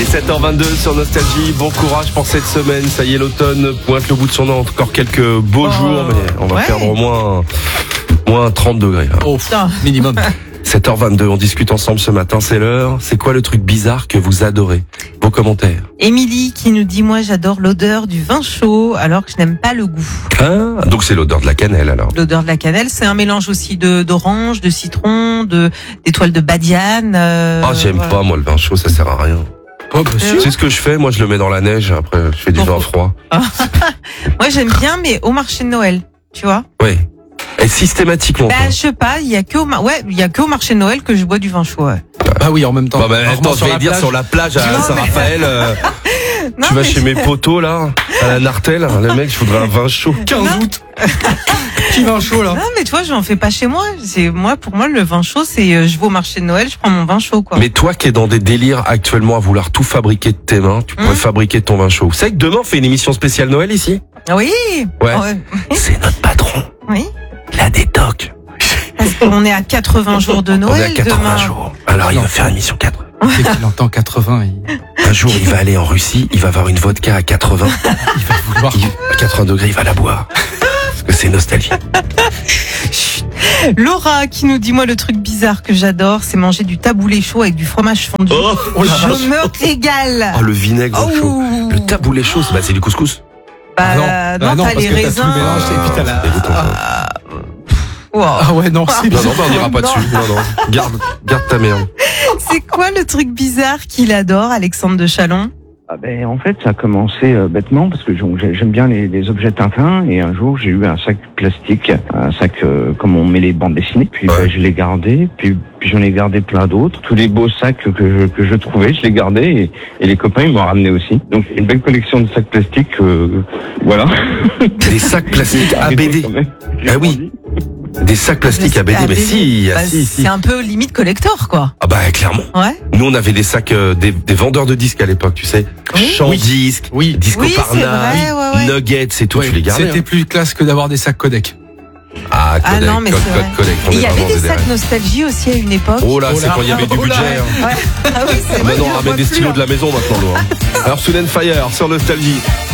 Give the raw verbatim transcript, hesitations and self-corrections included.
sept heures vingt-deux sur Nostalgie. Bon courage pour cette semaine. Ça y est, l'automne pointe le bout de son nez. Encore quelques beaux oh, jours, mais on va ouais. perdre au moins, moins trente degrés. Là. Oh, minimum. sept heures vingt-deux, on discute ensemble ce matin, c'est l'heure. C'est quoi le truc bizarre que vous adorez? Vos commentaires. Émilie qui nous dit, moi j'adore l'odeur du vin chaud alors que je n'aime pas le goût. Ah, donc c'est l'odeur de la cannelle alors. L'odeur de la cannelle, c'est un mélange aussi de d'orange, de citron, de d'étoiles de badiane. Euh, ah, j'aime voilà. pas moi le vin chaud, ça sert à rien. Oh, bah, euh, c'est ce que je fais, moi je le mets dans la neige, après je fais du vin froid. Moi j'aime bien, mais au marché de Noël, tu vois. Oui. Et systématiquement. Bah, je sais pas, il y a que au mar... ouais, il y a que au marché de Noël que je bois du vin chaud. Ouais. Ah oui, en même temps. Bah, bah, attends, je vais dire plage. Sur la plage à Saint-Raphaël. Euh, non, tu vas chez mes potos là, à la Nartelle, le mec, je voudrais un vin chaud. quinze août. Qui vin chaud là? Non, mais toi, j'en fais pas chez moi. C'est moi, pour moi, le vin chaud, c'est euh, je vais au marché de Noël, je prends mon vin chaud quoi. Mais toi qui es dans des délires actuellement à vouloir tout fabriquer de tes mains, tu pourrais mmh. fabriquer ton vin chaud. Vous savez que demain on fait une émission spéciale Noël ici? Oui. Ouais. ouais. C'est notre patron. Oui. La détoc. Parce qu'on est à quatre-vingts jours de Noël. On est à quatre-vingts demain. jours. Alors il va faire une émission quatre-vingts. Dès qu'il entend quatre-vingts, il... Un jour, il va aller en Russie, il va avoir une vodka à quatre-vingts. Il va vouloir. Il, à quatre-vingts degrés, il va la boire. Parce que c'est nostalgie. Laura qui nous dit, moi, le truc bizarre que j'adore, c'est manger du taboulé chaud avec du fromage fondu. Oh, oh je me régale. Oh, le vinaigre oh. chaud. Le taboulé chaud, bah, c'est du couscous. Bah, ah non, bah non, non t'as parce les que raisins. T'as tout mélangé, et puis t'as la... Ah, wow. ah ouais, non, c'est Non, non, bah, on n'ira pas dessus. Non, non. Garde, garde ta merde. C'est quoi le truc bizarre qu'il adore, Alexandre de Chalon? Ah ben, en fait, ça a commencé euh, bêtement parce que j'aime bien les, les objets Tintin et un jour j'ai eu un sac plastique, un sac euh, comme on met les bandes dessinées. Puis ouais. ben, je l'ai gardé, puis, puis j'en ai gardé plein d'autres. Tous les beaux sacs que je, que je trouvais, je les gardais et, et les copains ils m'ont ramené aussi. Donc une belle collection de sacs plastiques, euh, voilà. Des sacs plastiques A B D. Ah oui. Des sacs plastiques A B D, mais si, bah, si, si. C'est un peu limite collector, quoi. Ah bah clairement. Ouais. Nous on avait des sacs, euh, des, des vendeurs de disques à l'époque, tu sais. Oui. Chant oui. disque, oui. Disco oui, Parna, vrai, ouais, ouais. Nuggets, c'est tout, ouais, tu les gardais. C'était hein. plus classe que d'avoir des sacs Codec. Ah, Codec, ah non, mais code, c'est code, vrai. Codec. Il y avait des sacs rêves. Nostalgie aussi à une époque. Oh là, oh c'est là. quand il y avait du oh budget. Hein. Ouais. Ah oui, c'est ah, vrai. maintenant on ramène des stylos de la maison maintenant. Hein. Alors Soul and Fire sur Nostalgie.